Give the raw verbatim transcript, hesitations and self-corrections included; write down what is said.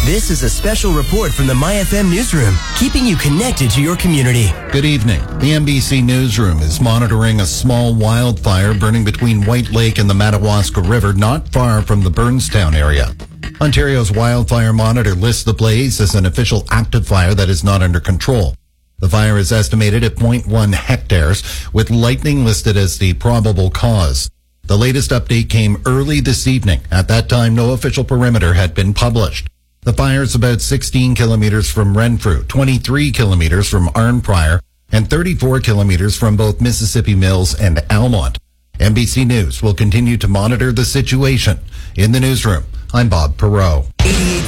This is a special report from the My F M newsroom, keeping you connected to your community. Good evening. The N B C newsroom is monitoring a small wildfire burning between White Lake and the Madawaska River, not far from the Burnstown area. Ontario's Wildfire Monitor lists the blaze as an official active fire that is not under control. The fire is estimated at zero point one hectares, with lightning listed as the probable cause. The latest update came early this evening. At that time, no official perimeter had been published. The fire is about sixteen kilometers from Renfrew, twenty-three kilometers from Arnprior, and thirty-four kilometers from both Mississippi Mills and Almont. N B C News will continue to monitor the situation. In the newsroom, I'm Bob Perot.